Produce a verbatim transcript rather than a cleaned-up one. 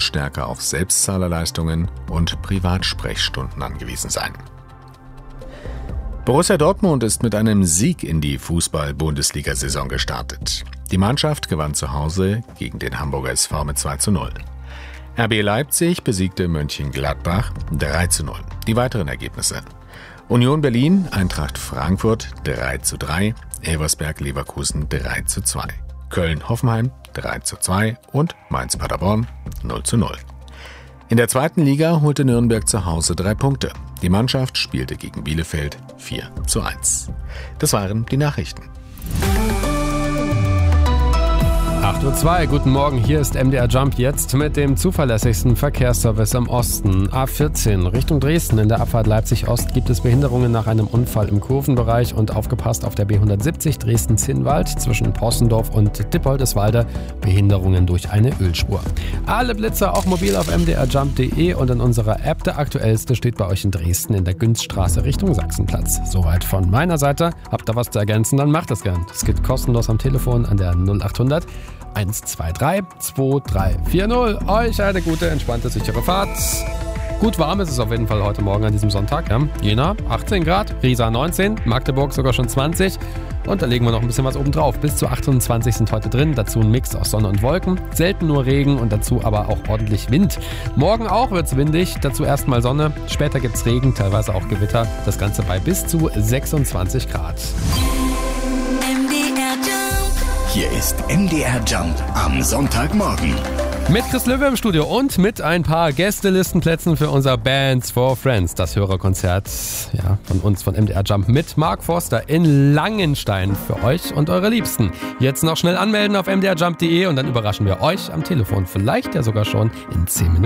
stärker auf Selbstzahlerleistungen und Privatsprechstunden angewiesen sein. Borussia Dortmund ist mit einem Sieg in die Fußball-Bundesliga-Saison gestartet. Die Mannschaft gewann zu Hause gegen den Hamburger S V mit zwei zu null. R B Leipzig besiegte Mönchengladbach drei zu null. Die weiteren Ergebnisse: Union Berlin, Eintracht Frankfurt drei zu drei, Elversberg-Leverkusen drei zu zwei, Köln-Hoffenheim drei zu zwei und Mainz-Paderborn null zu null. In der zweiten Liga holte Nürnberg zu Hause drei Punkte. Die Mannschaft spielte gegen Bielefeld vier zu eins. Das waren die Nachrichten. acht Uhr zwei, guten Morgen, hier ist M D R Jump jetzt mit dem zuverlässigsten Verkehrsservice im Osten. A vierzehn Richtung Dresden in der Abfahrt Leipzig-Ost gibt es Behinderungen nach einem Unfall im Kurvenbereich und aufgepasst auf der B hundertsiebzig Dresden-Zinnwald zwischen Possendorf und Dippoldeswalde Behinderungen durch eine Ölspur. Alle Blitzer auch mobil auf m d r jump punkt d e und in unserer App. Der aktuellste steht bei euch in Dresden in der Günzstraße Richtung Sachsenplatz. Soweit von meiner Seite. Habt ihr was zu ergänzen, dann macht das gern. Das geht kostenlos am Telefon an der null acht hundert eins zwei drei zwei drei vier null. Euch eine gute, entspannte, sichere Fahrt. Gut warm ist es auf jeden Fall heute Morgen an diesem Sonntag. Ja? Jena achtzehn Grad, Riesa neunzehn, Magdeburg sogar schon zwanzig. Und da legen wir noch ein bisschen was oben drauf. Bis zu achtundzwanzig sind heute drin. Dazu ein Mix aus Sonne und Wolken. Selten nur Regen und dazu aber auch ordentlich Wind. Morgen auch wird es windig. Dazu erstmal Sonne. Später gibt es Regen, teilweise auch Gewitter. Das Ganze bei bis zu sechsundzwanzig Grad. Hier ist M D R Jump am Sonntagmorgen. Mit Chris Löwe im Studio und mit ein paar Gästelistenplätzen für unser Bands for Friends. Das Hörerkonzert ja, von uns, von M D R Jump mit Mark Forster in Langenstein für euch und eure Liebsten. Jetzt noch schnell anmelden auf m d r jump punkt d e und dann überraschen wir euch am Telefon. Vielleicht ja sogar schon in zehn Minuten.